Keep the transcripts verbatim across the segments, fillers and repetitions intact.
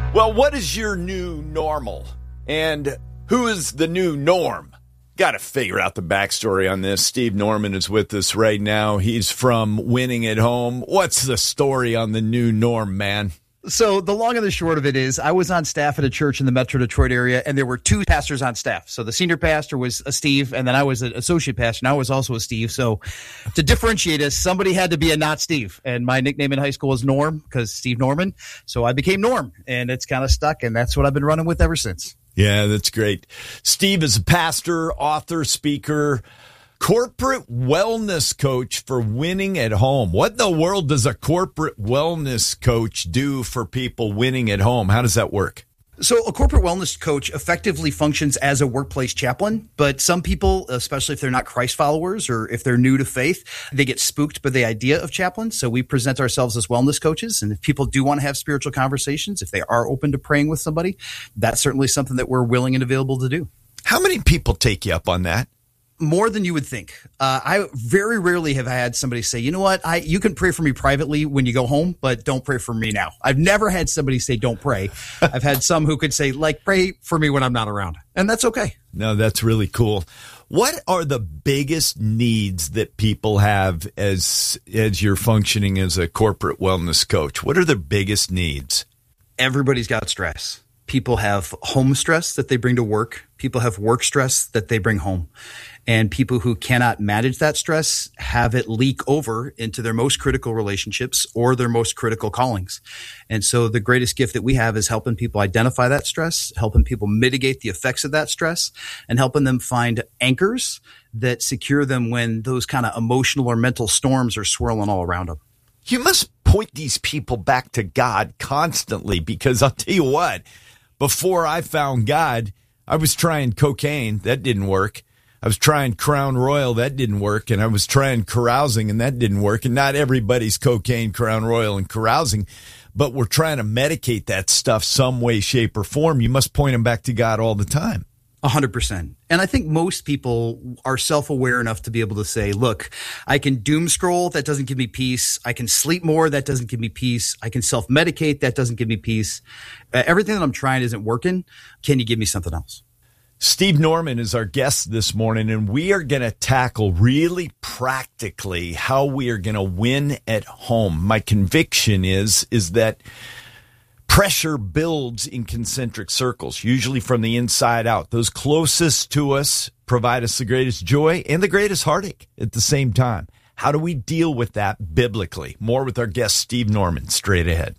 Well, what is your new normal? And who is the new norm? Got to figure out the backstory on this. Steve Norman is with us right now. He's from Winning at Home. What's the story on the new norm, man? So the long and the short of it is I was on staff at a church in the Metro Detroit area, and there were two pastors on staff. So the senior pastor was a Steve, and then I was an associate pastor, and I was also a Steve. So to differentiate us, somebody had to be a not Steve. And my nickname in high school was Norm because Steve Norman. So I became Norm, and it's kind of stuck, and that's what I've been running with ever since. Yeah, that's great. Steve is a pastor, author, speaker, corporate wellness coach for Winning at Home. What in the world does a corporate wellness coach do for people winning at home? How does that work? So a corporate wellness coach effectively functions as a workplace chaplain, but some people, especially if they're not Christ followers or if they're new to faith, they get spooked by the idea of chaplains. So we present ourselves as wellness coaches. And if people do want to have spiritual conversations, if they are open to praying with somebody, that's certainly something that we're willing and available to do. How many people take you up on that? More than you would think. Uh, I very rarely have had somebody say, you know what, I you can pray for me privately when you go home, but don't pray for me now. I've never had somebody say, don't pray. I've had some who could say, like, pray for me when I'm not around. And that's okay. No, that's really cool. What are the biggest needs that people have as as you're functioning as a corporate wellness coach? What are the biggest needs? Everybody's got stress. People have home stress that they bring to work. People have work stress that they bring home. And people who cannot manage that stress have it leak over into their most critical relationships or their most critical callings. And so the greatest gift that we have is helping people identify that stress, helping people mitigate the effects of that stress, and helping them find anchors that secure them when those kind of emotional or mental storms are swirling all around them. You must point these people back to God constantly, because I'll tell you what, before I found God, I was trying cocaine. That didn't work. I was trying Crown Royal. That didn't work. And I was trying carousing, and that didn't work. And not everybody's cocaine, Crown Royal, and carousing, but we're trying to medicate that stuff some way, shape, or form. You must point them back to God all the time. A hundred percent. And I think most people are self-aware enough to be able to say, look, I can doom scroll. That doesn't give me peace. I can sleep more. That doesn't give me peace. I can self-medicate. That doesn't give me peace. Uh, everything that I'm trying isn't working. Can you give me something else? Steve Norman is our guest this morning, and we are going to tackle really practically how we are going to win at home. My conviction is, is that pressure builds in concentric circles, usually from the inside out. Those closest to us provide us the greatest joy and the greatest heartache at the same time. How do we deal with that biblically? More with our guest, Steve Norman, straight ahead.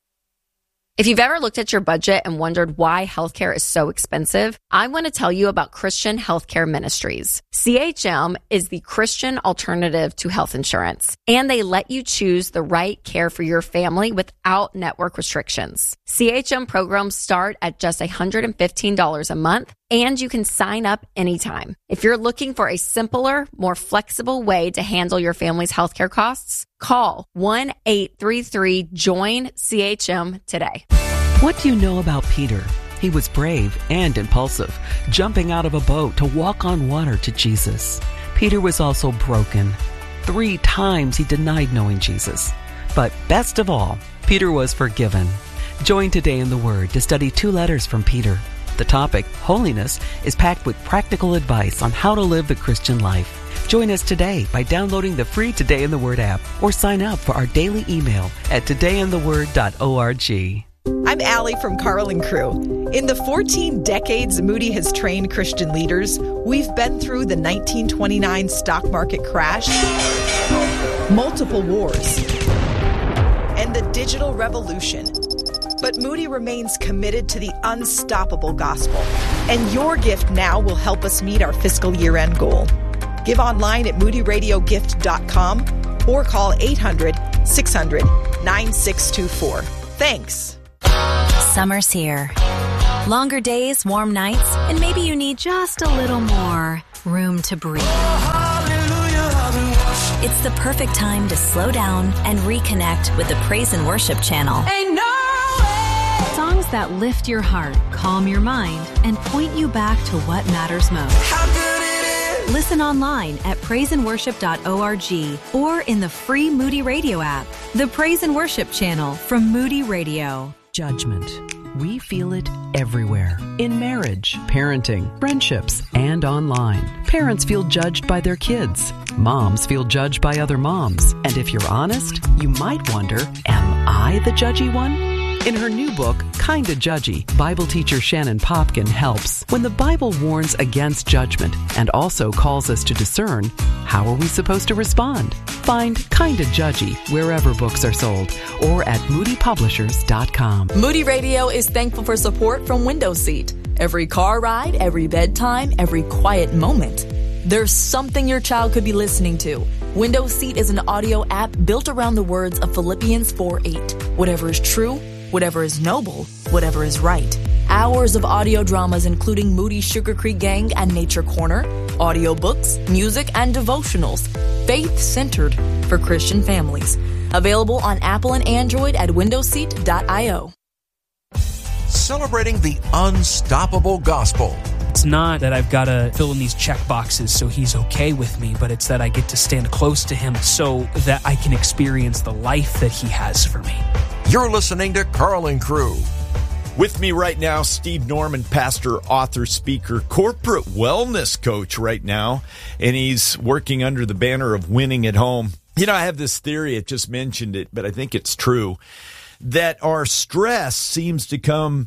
If you've ever looked at your budget and wondered why healthcare is so expensive, I want to tell you about Christian Healthcare Ministries. C H M is the Christian alternative to health insurance, and they let you choose the right care for your family without network restrictions. C H M programs start at just one hundred fifteen dollars a month, and you can sign up anytime. If you're looking for a simpler, more flexible way to handle your family's healthcare costs, call one eight three three join C H M today. What do you know about Peter? He was brave and impulsive, jumping out of a boat to walk on water to Jesus. Peter was also broken. Three times he denied knowing Jesus. But best of all, Peter was forgiven. Join Today in the Word to study two letters from Peter. The topic, holiness, is packed with practical advice on how to live the Christian life. Join us today by downloading the free Today in the Word app or sign up for our daily email at today in the word dot org. I'm Allie from Carl and Crew. In the fourteen decades Moody has trained Christian leaders, we've been through the nineteen twenty-nine stock market crash, multiple wars, and the digital revolution. But Moody remains committed to the unstoppable gospel. And your gift now will help us meet our fiscal year-end goal. Give online at moody radio gift dot com or call eight hundred, six hundred, nine six two four. Thanks. Summer's here. Longer days, warm nights, and maybe you need just a little more room to breathe. It's the perfect time to slow down and reconnect with the Praise and Worship channel. Ain't no way. Songs that lift your heart, calm your mind, and point you back to what matters most. How good it is. Listen online at praise and worship dot org or in the free Moody Radio app. The Praise and Worship channel from Moody Radio. Judgment, We feel it everywhere. In marriage, parenting, friendships, and online. Parents feel judged by their kids. Moms feel judged by other moms. And if you're honest, you might wonder, am I the judgy one? In her new book, Kinda Judgy, Bible teacher Shannon Popkin helps. When the Bible warns against judgment and also calls us to discern, how are we supposed to respond? Find Kinda Judgy wherever books are sold or at moody publishers dot com. Moody Radio is thankful for support from Window Seat. Every car ride, every bedtime, every quiet moment. There's something your child could be listening to. Window Seat is an audio app built around the words of Philippians four eight. Whatever is true, whatever is noble, whatever is right. Hours of audio dramas including Moody Sugar Creek Gang and Nature Corner, audiobooks, music, and devotionals, faith-centered for Christian families. Available on Apple and Android at window seat dot io. Celebrating the unstoppable gospel. It's not that I've got to fill in these check boxes so he's okay with me, but it's that I get to stand close to him so that I can experience the life that he has for me. You're listening to Carl and Crew. With me right now, Steve Norman, pastor, author, speaker, corporate wellness coach right now, and he's working under the banner of Winning at Home. You know, I have this theory, I just mentioned it, but I think it's true, that our stress seems to come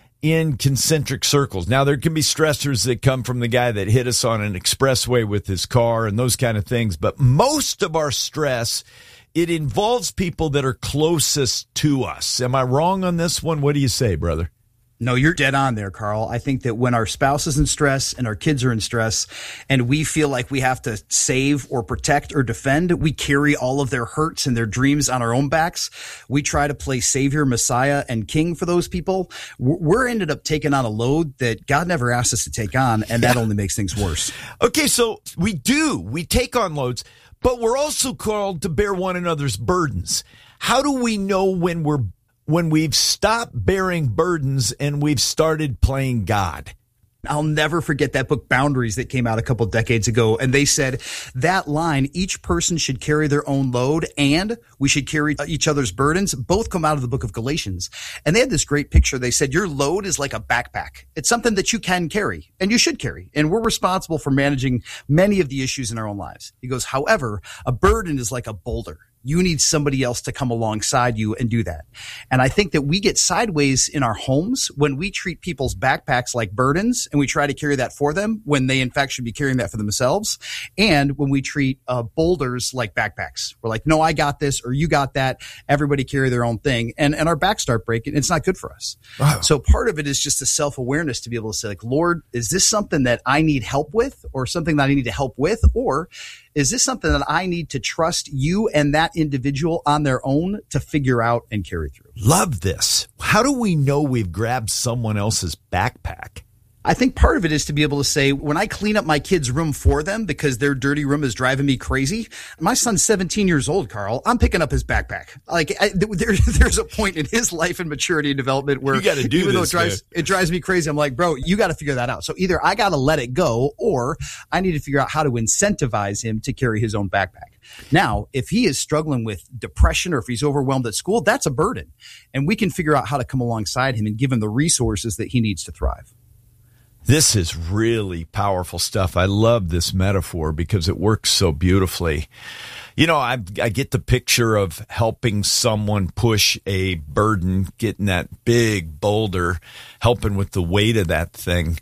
in concentric circles. Now, there can be stressors that come from the guy that hit us on an expressway with his car and those kind of things, but most of our stress, it involves people that are closest to us. Am I wrong on this one? What do you say, brother? No, you're dead on there, Carl. I think that when our spouse is in stress and our kids are in stress and we feel like we have to save or protect or defend, we carry all of their hurts and their dreams on our own backs. We try to play savior, messiah, and king for those people. We're ended up taking on a load that God never asked us to take on, and that yeah. only makes things worse. Okay, so we do. We take on loads, but we're also called to bear one another's burdens. How do we know when we're when we've stopped bearing burdens and we've started playing God? I'll never forget that book, Boundaries, that came out a couple decades ago. And they said that line, each person should carry their own load and we should carry each other's burdens, both come out of the book of Galatians. And they had this great picture. They said, your load is like a backpack. It's something that you can carry and you should carry. And we're responsible for managing many of the issues in our own lives. He goes, however, a burden is like a boulder. You need somebody else to come alongside you and do that. And I think that we get sideways in our homes when we treat people's backpacks like burdens and we try to carry that for them when they in fact should be carrying that for themselves. And when we treat uh, boulders like backpacks, we're like, no, I got this or you got that. Everybody carry their own thing. And, and our backs start breaking. It's not good for us. Wow. So part of it is just a self-awareness to be able to say like, Lord, is this something that I need help with or something that I need to help with? Or is this something that I need to trust you and that individual on their own to figure out and carry through? Love this. How do we know we've grabbed someone else's backpack? I think part of it is to be able to say, when I clean up my kid's room for them because their dirty room is driving me crazy, my son's seventeen years old, Carl, I'm picking up his backpack. Like I, there, there's a point in his life and maturity and development where you gotta do even this, though it drives, it drives me crazy, I'm like, bro, you got to figure that out. So either I got to let it go or I need to figure out how to incentivize him to carry his own backpack. Now, if he is struggling with depression or if he's overwhelmed at school, that's a burden. And we can figure out how to come alongside him and give him the resources that he needs to thrive. This is really powerful stuff. I love this metaphor because it works so beautifully. You know, I, I get the picture of helping someone push a burden, getting that big boulder, helping with the weight of that thing.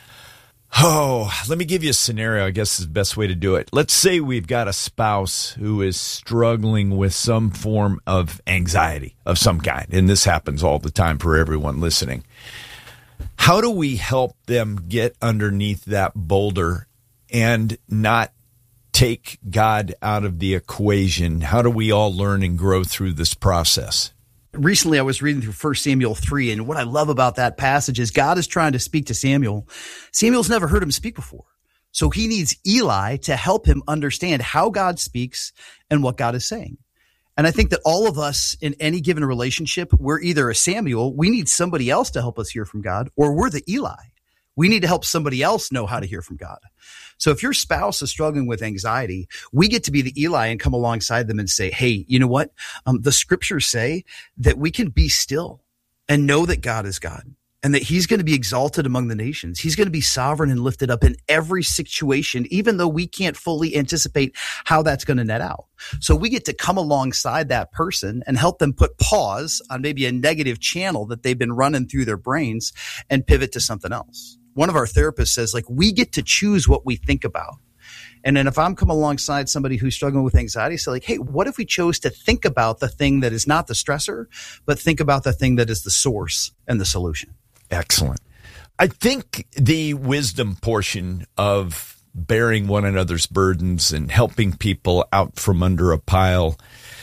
Oh, let me give you a scenario, I guess is the best way to do it. Let's say we've got a spouse who is struggling with some form of anxiety of some kind, and this happens all the time for everyone listening. How do we help them get underneath that boulder and not take God out of the equation? How do we all learn and grow through this process? Recently, I was reading through First Samuel three, and what I love about that passage is God is trying to speak to Samuel. Samuel's never heard him speak before. So he needs Eli to help him understand how God speaks and what God is saying. And I think that all of us in any given relationship, we're either a Samuel, we need somebody else to help us hear from God, or we're the Eli. We need to help somebody else know how to hear from God. So if your spouse is struggling with anxiety, we get to be the Eli and come alongside them and say, hey, you know what? Um, the scriptures say that we can be still and know that God is God and that he's going to be exalted among the nations. He's going to be sovereign and lifted up in every situation, even though we can't fully anticipate how that's going to net out. So we get to come alongside that person and help them put pause on maybe a negative channel that they've been running through their brains and pivot to something else. One of our therapists says, like, we get to choose what we think about. And then if I'm coming alongside somebody who's struggling with anxiety, say like, hey, what if we chose to think about the thing that is not the stressor, but think about the thing that is the source and the solution? Excellent. I think the wisdom portion of bearing one another's burdens and helping people out from under a pile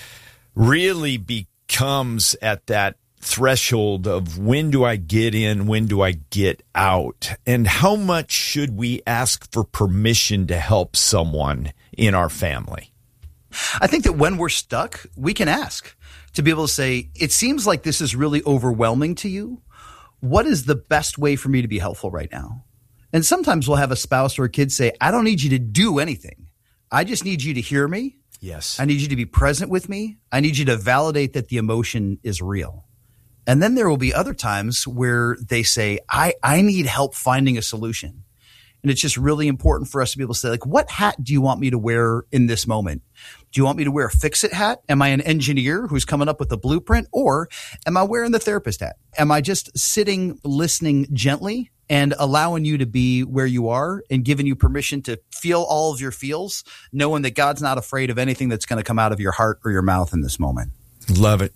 really becomes at that threshold of when do I get in, when do I get out, and how much should we ask for permission to help someone in our family? I think that when we're stuck, we can ask to be able to say, it seems like this is really overwhelming to you. What is the best way for me to be helpful right now? And sometimes we'll have a spouse or a kid say, I don't need you to do anything. I just need you to hear me. Yes. I need you to be present with me. I need you to validate that the emotion is real. And then there will be other times where they say, I, I need help finding a solution. And it's just really important for us to be able to say, like, what hat do you want me to wear in this moment? Do you want me to wear a fix-it hat? Am I an engineer who's coming up with a blueprint? Or am I wearing the therapist hat? Am I just sitting, listening gently and allowing you to be where you are and giving you permission to feel all of your feels, knowing that God's not afraid of anything that's going to come out of your heart or your mouth in this moment? Love it.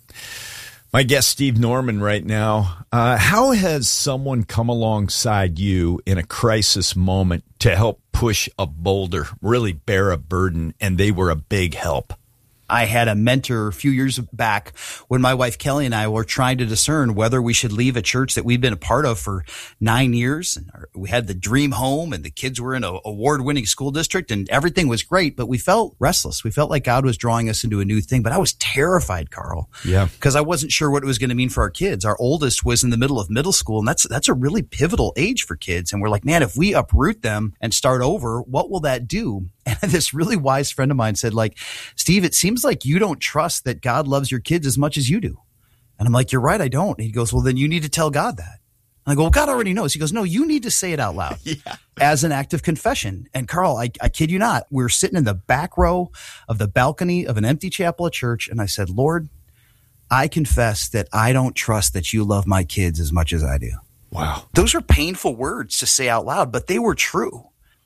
My guest, Steve Norman, right now. Uh, how has someone come alongside you in a crisis moment to help push a boulder, really bear a burden, and they were a big help? I had a mentor a few years back when my wife Kelly and I were trying to discern whether we should leave a church that we'd been a part of for nine years. And we had the dream home and the kids were in an award-winning school district and everything was great, but we felt restless. We felt like God was drawing us into a new thing, but I was terrified, Carl. Yeah. Because I wasn't sure what it was going to mean for our kids. Our oldest was in the middle of middle school, and that's that's a really pivotal age for kids. And we're like, man, if we uproot them and start over, what will that do? And this really wise friend of mine said, like, Steve, it seems like you don't trust that God loves your kids as much as you do. And I'm like, you're right, I don't. And he goes, well, then you need to tell God that. And I go, well, God already knows. He goes, no, you need to say it out loud yeah. as an act of confession. And Carl, I, I kid you not, we were sitting in the back row of the balcony of an empty chapel at church. And I said, Lord, I confess that I don't trust that you love my kids as much as I do. Wow. Those are painful words to say out loud, but they were true.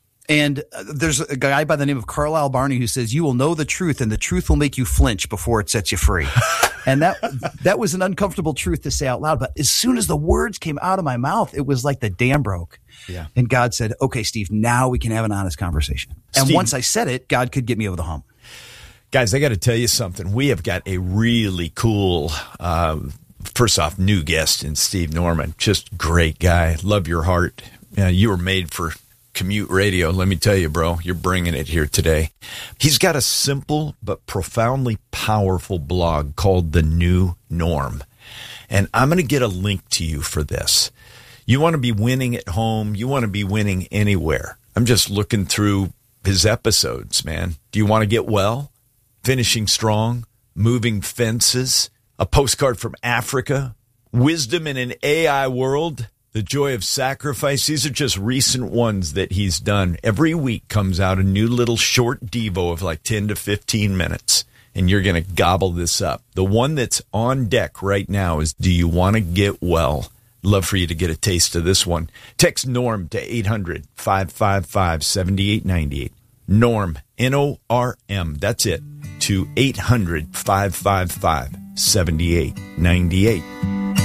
And uh, there's a guy by the name of Carlisle Barney who says, you will know the truth and the truth will make you flinch before it sets you free. And that that was an uncomfortable truth to say out loud. But as soon as the words came out of my mouth, it was like the dam broke. Yeah. And God said, okay, Steve, now we can have an honest conversation. And Steve, once I said it, God could get me over the hump. Guys, I got to tell you something. We have got a really cool, uh, first off, new guest in Steve Norman. Just great guy. Love your heart. Uh, you were made for commute radio. Let me tell you, bro, you're bringing it here today. He's got a simple but profoundly powerful blog called The New Norm. And I'm going to get a link to you for this. You want to be winning at home. You want to be winning anywhere. I'm just looking through his episodes, man. Do you want to get well? Finishing strong? Moving fences? A postcard from Africa? Wisdom in an A I world? The joy of sacrifice. These are just recent ones that he's done. Every week comes out a new little short devo of like ten to fifteen minutes, and you're going to gobble this up. The one that's on deck right now is, do you want to get well? Love for you to get a taste of this one. Text NORM to eight hundred, five five five, seven eight nine eight. NORM, N O R M, that's it, to eight hundred, five five five, seven eight nine eight.